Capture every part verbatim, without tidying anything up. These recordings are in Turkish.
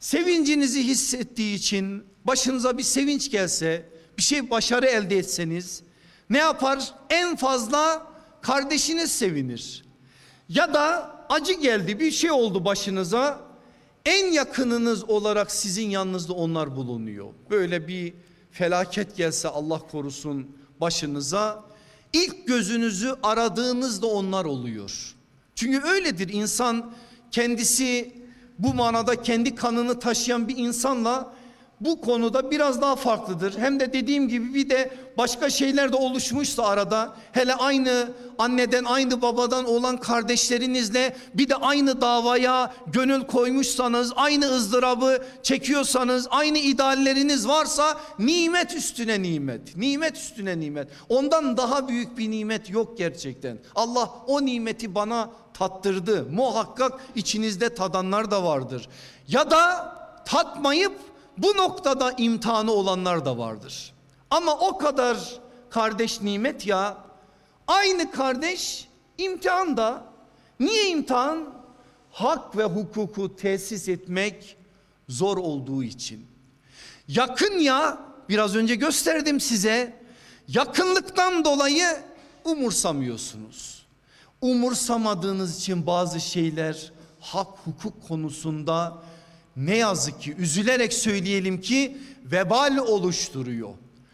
Sevincinizi hissettiği için başınıza bir sevinç gelse, bir şey başarı elde etseniz ne yapar? En fazla kardeşiniz sevinir. Ya da acı geldi, bir şey oldu başınıza, en yakınınız olarak sizin yanınızda onlar bulunuyor. Böyle bir felaket gelse Allah korusun başınıza, ilk gözünüzü aradığınızda onlar oluyor. Çünkü öyledir, insan kendisi bu manada kendi kanını taşıyan bir insanla bu konuda biraz daha farklıdır. Hem de dediğim gibi bir de başka şeyler de oluşmuşsa arada, hele aynı anneden aynı babadan olan kardeşlerinizle bir de aynı davaya gönül koymuşsanız, aynı ızdırabı çekiyorsanız, aynı idealleriniz varsa nimet üstüne nimet, nimet üstüne nimet. Ondan daha büyük bir nimet yok gerçekten. Allah o nimeti bana tattırdı. Muhakkak içinizde tadanlar da vardır. Ya da tatmayıp bu noktada imtihanı olanlar da vardır. Ama o kadar kardeş nimet ya. Aynı kardeş imtihanda. Niye imtihan? Hak ve hukuku tesis etmek zor olduğu için. Yakın ya, biraz önce gösterdim size. Yakınlıktan dolayı umursamıyorsunuz. Umursamadığınız için bazı şeyler hak hukuk konusunda ne yazık ki, üzülerek söyleyelim ki, vebal oluşturuyor.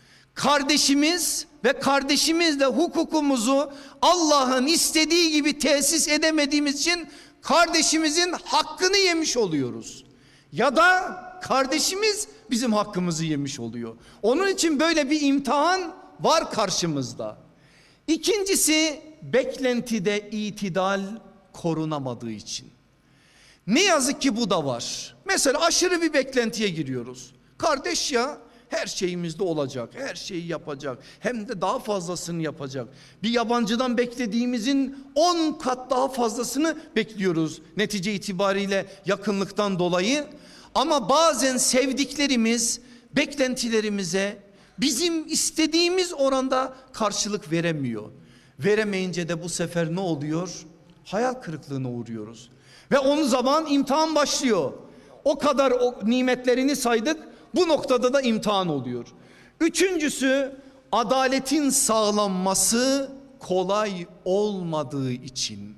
Kardeşimiz ve kardeşimizle hukukumuzu Allah'ın istediği gibi tesis edemediğimiz için kardeşimizin hakkını yemiş oluyoruz. Ya da kardeşimiz bizim hakkımızı yemiş oluyor. Onun için böyle bir imtihan var karşımızda. İkincisi, beklentide itidal korunamadığı için. Ne yazık ki bu da var. Mesela aşırı bir beklentiye giriyoruz. Kardeş ya, her şeyimizde olacak, her şeyi yapacak, hem de daha fazlasını yapacak. Bir yabancıdan beklediğimizin on kat daha fazlasını bekliyoruz netice itibariyle yakınlıktan dolayı. Ama bazen sevdiklerimiz beklentilerimize bizim istediğimiz oranda karşılık veremiyor. Veremeyince de bu sefer ne oluyor? Hayal kırıklığına uğruyoruz. Ve onun zaman imtihan başlıyor. O kadar o nimetlerini saydık, bu noktada da imtihan oluyor. Üçüncüsü, adaletin sağlanması kolay olmadığı için.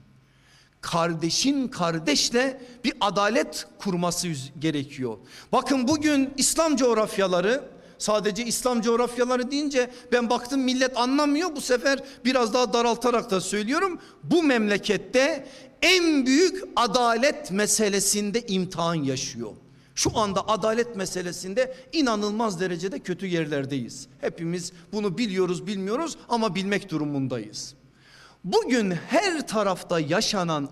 Kardeşin kardeşle bir adalet kurması gerekiyor. Bakın bugün İslam coğrafyaları, sadece İslam coğrafyaları deyince ben baktım millet anlamıyor. Bu sefer biraz daha daraltarak da söylüyorum. Bu memlekette en büyük adalet meselesinde imtihan yaşıyor. Şu anda adalet meselesinde inanılmaz derecede kötü yerlerdeyiz. Hepimiz bunu biliyoruz, bilmiyoruz ama bilmek durumundayız. Bugün her tarafta yaşanan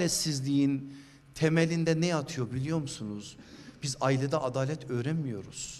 adaletsizliğin temelinde ne yatıyor biliyor musunuz? Biz ailede adalet öğrenmiyoruz.